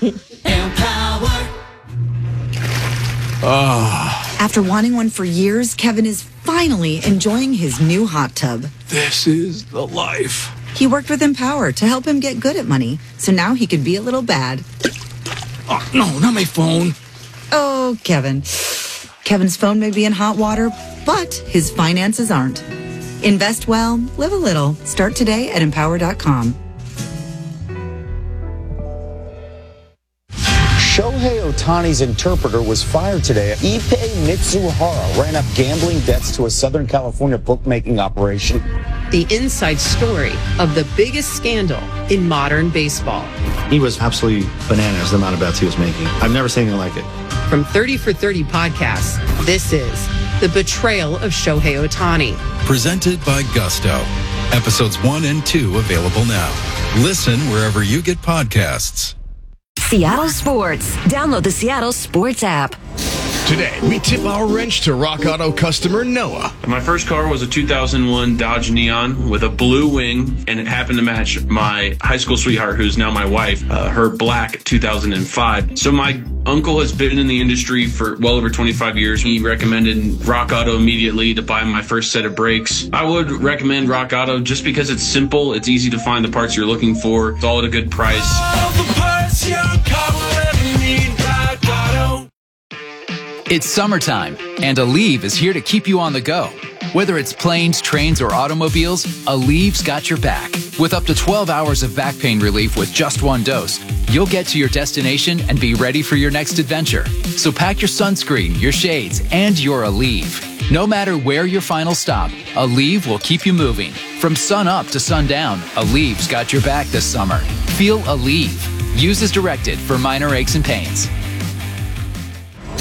After wanting one for years, Kevin is finally enjoying his new hot tub. This is the life. He worked with Empower to help him get good at money, so now he can be a little bad. Oh, no, not my phone. Oh, Kevin. Kevin's phone may be in hot water, but his finances aren't. Invest well, live a little. Start today at Empower.com. Shohei Ohtani's interpreter was fired today. Ippei Mitsuhara ran up gambling debts to a Southern California bookmaking operation. The inside story of the biggest scandal in modern baseball. He was absolutely bananas, the amount of bets he was making. I've never seen anything like it. From 30 for 30 podcasts, this is The Betrayal of Shohei Ohtani. Presented by Gusto. Episodes 1 and 2 available now. Listen wherever you get podcasts. Seattle Sports. Download the Seattle Sports app. Today, we tip our wrench to Rock Auto customer Noah. My first car was a 2001 Dodge Neon with a blue wing, and it happened to match my high school sweetheart, who's now my wife, her black 2005. So my uncle has been in the industry for well over 25 years. He recommended Rock Auto immediately to buy my first set of brakes. I would recommend Rock Auto just because it's simple, it's easy to find the parts you're looking for, it's all at a good price. All the parts your car will ever need, Rock Auto. It's summertime, and Aleve is here to keep you on the go. Whether it's planes, trains, or automobiles, Aleve's got your back. With up to 12 hours of back pain relief with just one dose, you'll get to your destination and be ready for your next adventure. So pack your sunscreen, your shades, and your Aleve. No matter where your final stop, Aleve will keep you moving. From sun up to sundown, Aleve's got your back this summer. Feel Aleve. Use as directed for minor aches and pains.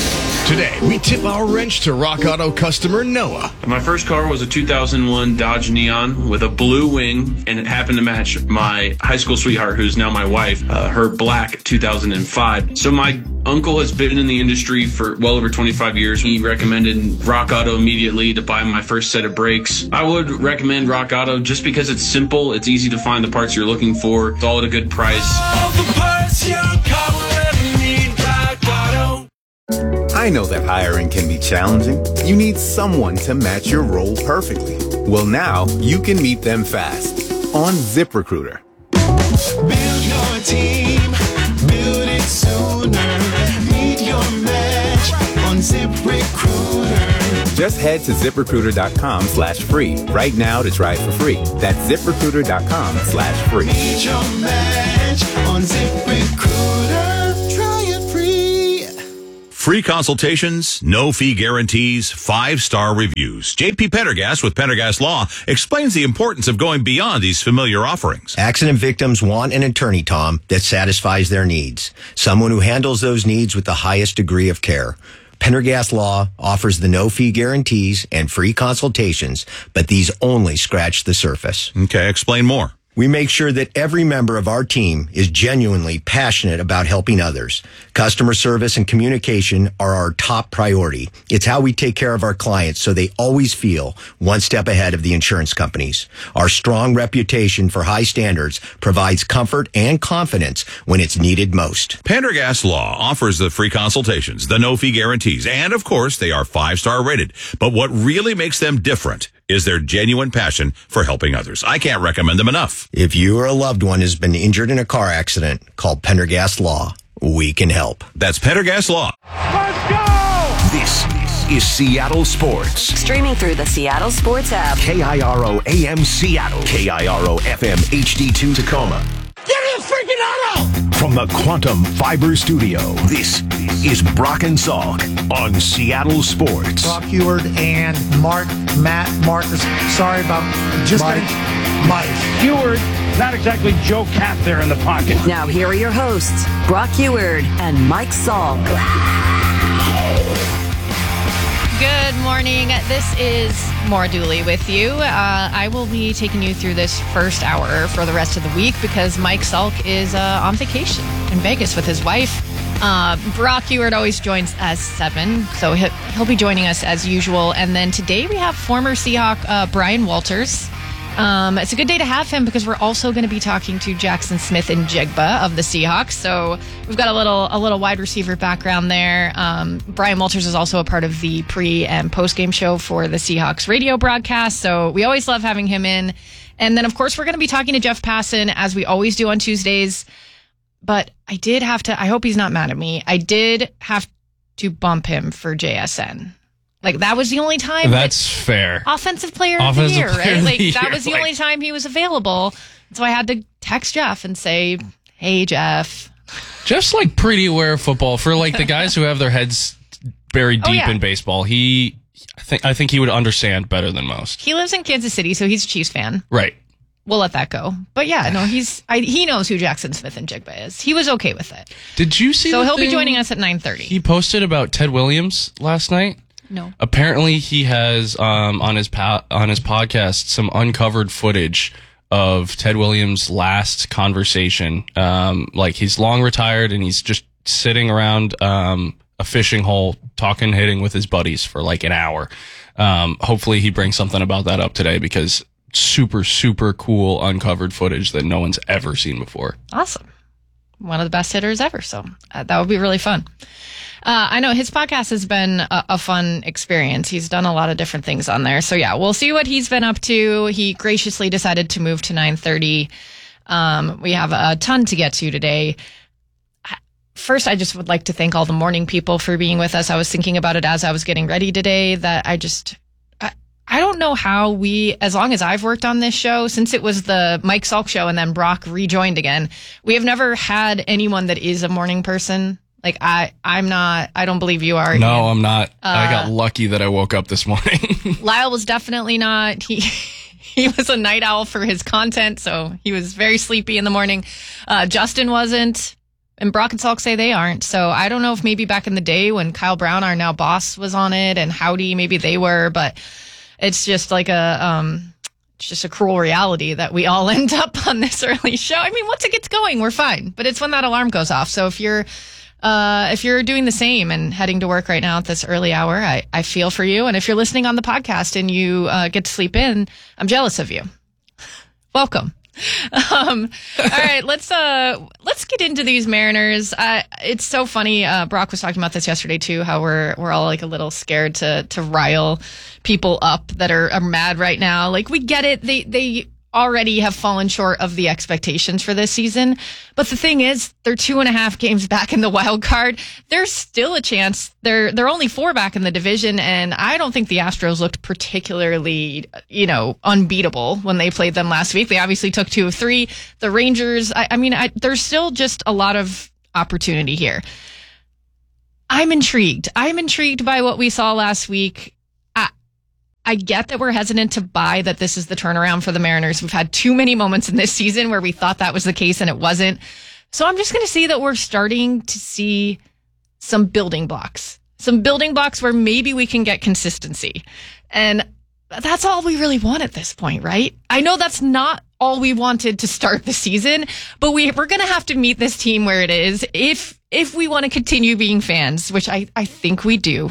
Today, we tip our wrench to Rock Auto customer Noah. My first car was a 2001 Dodge Neon with a blue wing, and it happened to match my high school sweetheart, who's now my wife, her black 2005. So my uncle has been in the industry for well over 25 years. He recommended Rock Auto immediately to buy my first set of brakes. I would recommend Rock Auto just because it's simple, it's easy to find the parts you're looking for, it's all at a good price. All the parts your car will ever need, Rock Auto. I know that hiring can be challenging. You need someone to match your role perfectly. Well, now you can meet them fast on ZipRecruiter. Build your team, build it sooner. Meet your match on ZipRecruiter. Just head to ZipRecruiter.com/free right now to try it for free. That's ZipRecruiter.com/free. Meet your match on ZipRecruiter. Try it free. Free consultations, no fee guarantees, 5-star reviews. JP Pendergast with Pendergast Law explains the importance of going beyond these familiar offerings. Accident victims want an attorney, Tom, that satisfies their needs. Someone who handles those needs with the highest degree of care. Pendergast Law offers the no-fee guarantees and free consultations, but these only scratch the surface. Okay, explain more. We make sure that every member of our team is genuinely passionate about helping others. Customer service and communication are our top priority. It's how we take care of our clients so they always feel one step ahead of the insurance companies. Our strong reputation for high standards provides comfort and confidence when it's needed most. Pendergast Law offers the free consultations, the no-fee guarantees, and of course, they are 5-star rated. But what really makes them different is their genuine passion for helping others. I can't recommend them enough. If you or a loved one has been injured in a car accident, call Pendergast Law. We can help. That's Pendergast Law. Let's go! This is Seattle Sports. Streaming through the Seattle Sports app. KIRO AM Seattle. KIRO FM HD2 Tacoma. Give me a freaking auto! From the Quantum Fiber Studio, this is Brock and Salk on Seattle Sports. Brock Heward and Matt Marcus. Sorry about just Mike. Heward, not exactly Joe Cap there in the pocket. Now here are your hosts, Brock Heward and Mike Salk. Good morning. This is Maura Dooley with you. I will be taking you through this first hour for the rest of the week because Mike Salk is on vacation in Vegas with his wife. Brock Heward always joins as 7, so he'll be joining us as usual. And then today we have former Seahawk Brian Walters. It's a good day to have him because we're also going to be talking to Jackson Smith and Jigba of the Seahawks. So we've got a little wide receiver background there. Brian Walters is also a part of the pre and post game show for the Seahawks radio broadcast. So we always love having him in. And then of course we're going to be talking to Jeff Passan as we always do on Tuesdays. But I did have to, I hope he's not mad at me. I did have to bump him for JSN. Like, that was the only time. That's fair. Offensive player of the year, right? Like, that was the only time he was available. So I had to text Jeff and say, hey, Jeff. Jeff's, like, pretty aware of football. For, like, the guys who have their heads buried deep in baseball, I think he would understand better than most. He lives in Kansas City, so he's a Chiefs fan. Right. We'll let that go. But yeah, no, he knows who Jackson Smith and Jigba is. He was okay with it. Did you see So he'll be joining us at 9:30. He posted about Ted Williams last night. No. Apparently, he has on his podcast some uncovered footage of Ted Williams' last conversation. Like, he's long retired and he's just sitting around a fishing hole hitting with his buddies for like an hour. Hopefully, he brings something about that up today because super, super cool uncovered footage that no one's ever seen before. Awesome. One of the best hitters ever. So that would be really fun. I know his podcast has been a fun experience. He's done a lot of different things on there. So yeah, we'll see what he's been up to. He graciously decided to move to 9:30. We have a ton to get to today. First, I just would like to thank all the morning people for being with us. I was thinking about it as I was getting ready today that I don't know how as long as I've worked on this show, since it was the Mike Salk show and then Brock rejoined again, we have never had anyone that is a morning person. Like, I don't believe you are. No, Ian. I'm not. I got lucky that I woke up this morning. Lyle was definitely not. He was a night owl for his content, so he was very sleepy in the morning. Justin wasn't. And Brock and Salk say they aren't. So I don't know if maybe back in the day when Kyle Brown, our now boss, was on it, and Howdy, maybe they were, but it's just like it's just a cruel reality that we all end up on this early show. I mean, once it gets going, we're fine, but it's when that alarm goes off. So if you're doing the same and heading to work right now at this early hour, I feel for you. And if you're listening on the podcast and you get to sleep in, I'm jealous of you. Welcome. All right, let's get into these Mariners. It's so funny. Brock was talking about this yesterday too, how we're all like a little scared to rile people up that are mad right now. Like, we get it. They already have fallen short of the expectations for this season. But the thing is, they're 2.5 games back in the wild card. There's still a chance. They're only 4 back in the division, and I don't think the Astros looked particularly, unbeatable when they played them last week. They obviously took 2 of 3. The Rangers, there's still just a lot of opportunity here. I'm intrigued. I'm intrigued by what we saw last week. I get that we're hesitant to buy that this is the turnaround for the Mariners. We've had too many moments in this season where we thought that was the case and it wasn't. So I'm just going to see that we're starting to see some building blocks where maybe we can get consistency. And that's all we really want at this point, right? I know that's not all we wanted to start the season, but we're going to have to meet this team where it is if we want to continue being fans, which I think we do.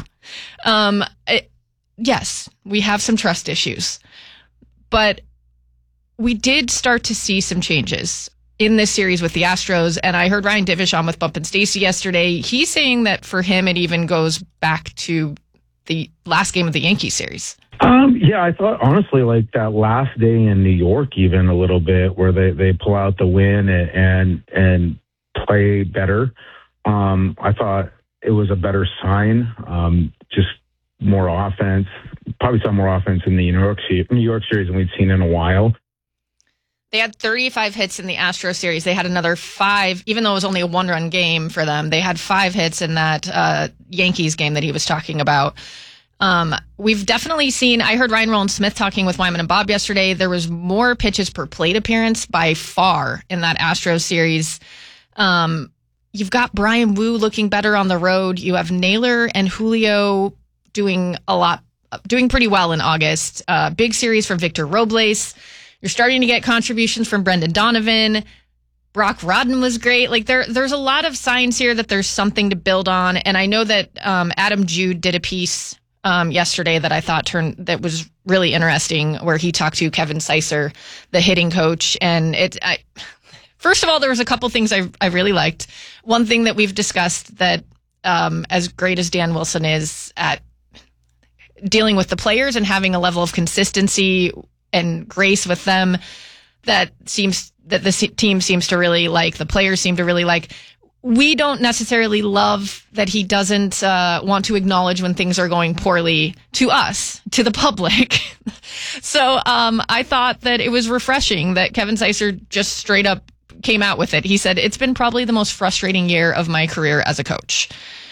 Yes, we have some trust issues, but we did start to see some changes in this series with the Astros. And I heard Ryan Divish on with Bump and Stacy yesterday. He's saying that for him, it even goes back to the last game of the Yankees series. Yeah, I thought honestly, like that last day in New York, even a little bit where they pull out the win and play better. I thought it was a better sign. Just more offense, probably saw more offense in the New York series than we'd seen in a while. They had 35 hits in the Astros series. They had another 5, even though it was only a 1-run game for them. They had 5 hits in that Yankees game that he was talking about. We've definitely seen, I heard Ryan Rowland-Smith talking with Wyman and Bob yesterday. There was more pitches per plate appearance by far in that Astros series. You've got Brian Wu looking better on the road. You have Naylor and Julio doing pretty well in August. Big series from Victor Robles. You're starting to get contributions from Brendan Donovan. Brock Rodden was great. Like there's a lot of signs here that there's something to build on. And I know that Adam Jude did a piece yesterday that I thought that was really interesting, where he talked to Kevin Seisser, the hitting coach. And first of all, there was a couple things I really liked. One thing that we've discussed, that as great as Dan Wilson is at dealing with the players and having a level of consistency and grace with them, that the team seems to really like, the players seem to really like. We don't necessarily love that he doesn't want to acknowledge when things are going poorly to us, to the public. So I thought that it was refreshing that Kevin Seisser just straight up came out with it. He said, it's been probably the most frustrating year of my career as a coach.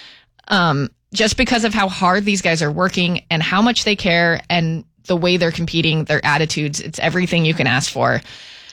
Just because of how hard these guys are working and how much they care and the way they're competing, their attitudes, it's everything you can ask for.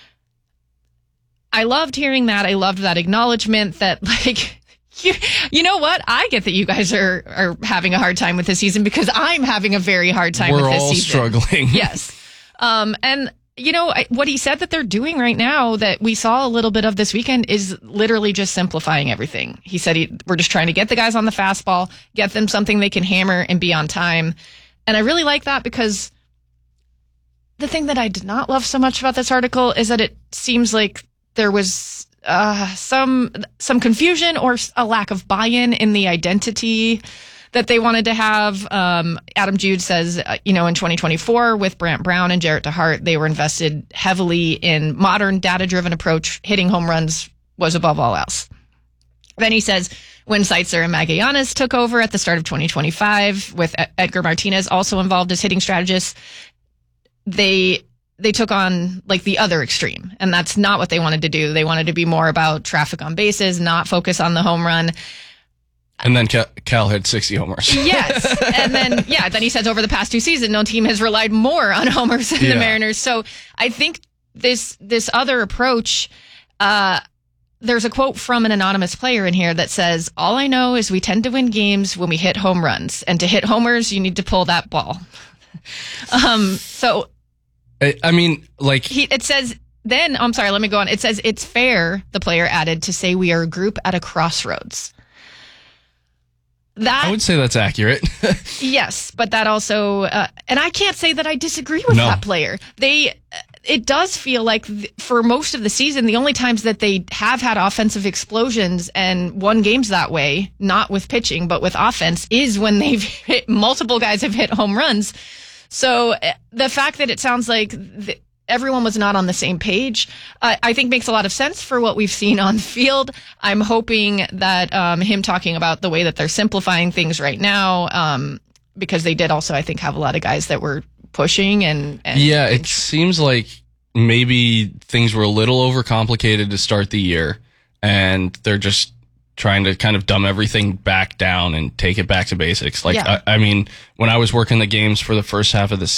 I loved hearing that. I loved that acknowledgement that, like, you know what? I get that you guys are having a hard time with this season because I'm having a very hard time with this season. We're all struggling. Yes. And what he said that they're doing right now that we saw a little bit of this weekend is literally just simplifying everything. He said we're just trying to get the guys on the fastball, get them something they can hammer and be on time. And I really like that, because the thing that I did not love so much about this article is that it seems like there was some confusion or a lack of buy-in in the identity that they wanted to have. Adam Jude says, in 2024 with Brant Brown and Jarrett DeHart, they were invested heavily in modern data-driven approach. Hitting home runs was above all else. Then he says, when Seitzer and Magallanes took over at the start of 2025 with Edgar Martinez also involved as hitting strategists, they took on like the other extreme, and that's not what they wanted to do. They wanted to be more about traffic on bases, not focus on the home run. And then Cal hit 60 homers. Yes. And then he says over the past 2 seasons, no team has relied more on homers than the Mariners. So I think this other approach, there's a quote from an anonymous player in here that says, "All I know is we tend to win games when we hit home runs. And to hit homers, you need to pull that ball." So... I mean, like... It says... Then, I'm sorry, let me go on. It says, "It's fair," the player added, "to say we are a group at a crossroads." I would say that's accurate. Yes, but that also... and I can't say that I disagree with that player. It does feel like for most of the season, the only times that they have had offensive explosions and won games that way, not with pitching, but with offense, is when they've hit, multiple guys have hit home runs. So the fact that it sounds like... everyone was not on the same page, I think makes a lot of sense for what we've seen on the field. I'm hoping that him talking about the way that they're simplifying things right now, because they did also, I think, have a lot of guys that were pushing and yeah, it seems like maybe things were a little overcomplicated to start the year, and they're just trying to kind of dumb everything back down and take it back to basics. Like, I mean, when I was working the games for the first half of the